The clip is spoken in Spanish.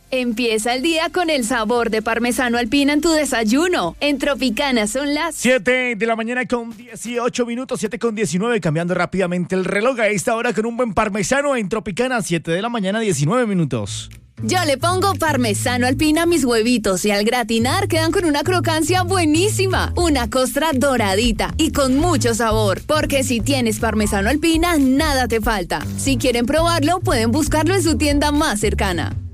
Empieza el día con el sabor de parmesano alpina en tu desayuno. En Tropicana son las 7 de la mañana con 18 minutos, 7 con 19, cambiando rápidamente el reloj a esta hora con un buen parmesano en Tropicana, 7 de la mañana, 19 minutos. Yo le pongo parmesano alpina a mis huevitos y al gratinar quedan con una crocancia buenísima, una costra doradita y con mucho sabor. Porque si tienes parmesano alpina, nada te falta. Si quieren probarlo, pueden buscarlo en su tienda más cercana.